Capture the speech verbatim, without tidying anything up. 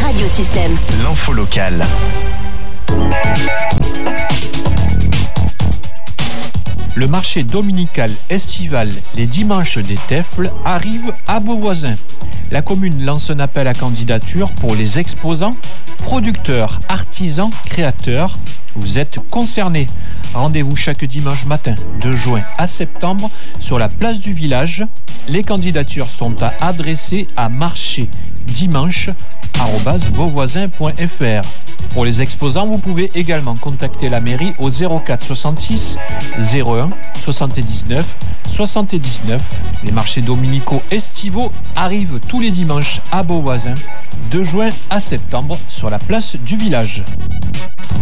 Radiosystème. L'info locale. Le marché dominical estival les dimanches des Teffles arrive à Beauvoisin. La commune lance un appel à candidature pour les exposants, producteurs, artisans, créateurs. Vous êtes concernés. Rendez-vous chaque dimanche matin de juin à septembre sur la place du village. Les candidatures sont à adresser à marché dimanche arobase beauvoisin point f r. Pour les exposants, vous pouvez également contacter la mairie au zéro quatre soixante-six zéro un soixante-dix-neuf soixante-dix-neuf. Les marchés dominicaux estivaux arrivent tous les dimanches à Beauvoisin de juin à septembre sur la place du village.